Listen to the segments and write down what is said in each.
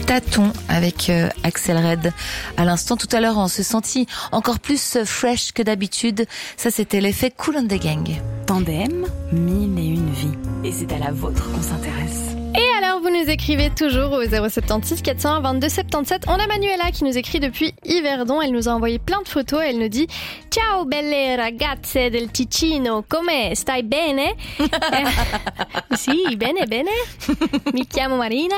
Tâton avec Axel Red. À l'instant, tout à l'heure, on se sentit encore plus fresh que d'habitude. Ça, c'était l'effet Kool and the Gang. Tandem, 1001 vies. Et c'est à la vôtre qu'on s'intéresse. Et alors, vous nous écrivez toujours au 076 401 22 77. On a Manuela qui nous écrit depuis Yverdon. Elle nous a envoyé plein de photos. Elle nous dit « Ciao belle ragazze del Ticino, come stai bene? » Si, bene, bene. Mi chiamo Marina.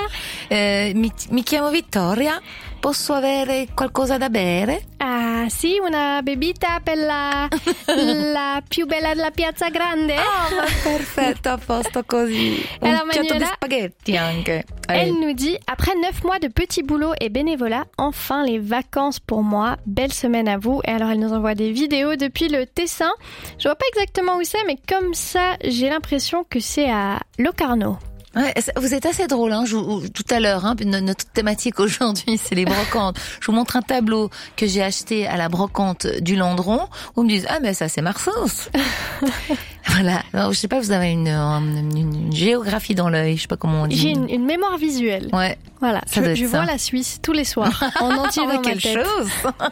Mi chiamo Vittoria. Posso avere qualcosa da bere? Ah, sì, una bebita per la più bella della Piazza Grande. Oh, ma perfetto, a posto così. Alors, Un piatto di Manuela, spaghetti anche. Elle nous dit « Après 9 mois de petit boulot et bénévolat, enfin les vacances pour moi. Belle semaine à vous. » Et alors, elle nous envoie des vidéos depuis le Tessin. Je vois pas exactement où c'est, mais comme ça, j'ai l'impression que c'est à Locarno. Ouais, vous êtes assez drôle, hein. Tout à l'heure, hein, notre thématique aujourd'hui, c'est les brocantes. Je vous montre un tableau que j'ai acheté à la brocante du Landron. Vous me dites, ah, mais ça, c'est Marsos. Voilà. Alors, je sais pas, vous avez une géographie dans l'œil, je sais pas comment on dit. J'ai une mémoire visuelle. Ouais. Voilà. Je vois la Suisse tous les soirs, en entier dans ma tête. Quelle chose.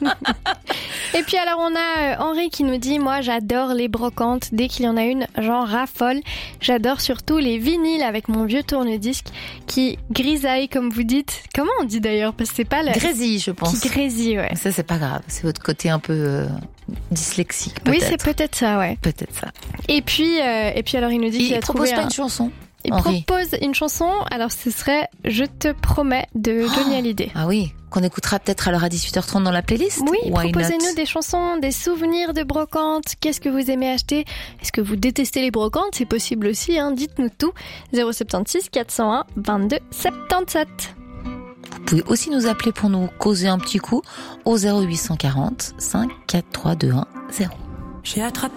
Et puis alors, on a Henri qui nous dit, moi, j'adore les brocantes. Dès qu'il y en a une, j'en raffole. J'adore surtout les vinyles avec mon vieux tourne-disque qui grisaille, comme vous dites. Comment on dit d'ailleurs? Parce que c'est pas le... Grésille, je pense. Qui grésille, ouais. Ça, c'est pas grave. C'est votre côté un peu dyslexique, peut-être. Oui, c'est peut-être ça, ouais. Peut-être ça. Et puis alors, il nous dit qu'il a trouvé propose pas une chanson. Il Henri propose une chanson. Alors, ce serait Je te promets de Johnny Hallyday. Ah oui, qu'on écoutera peut-être alors à 18h30 dans la playlist. Oui, Why proposez-nous not? des chansons, des souvenirs de brocantes. Qu'est-ce que vous aimez acheter? Est-ce que vous détestez les brocantes? C'est possible aussi, hein. Dites-nous tout. 076 401 22 77. Vous pouvez aussi nous appeler pour nous causer un petit coup au 0840 5 4 3 2 1 0. J'ai attrapé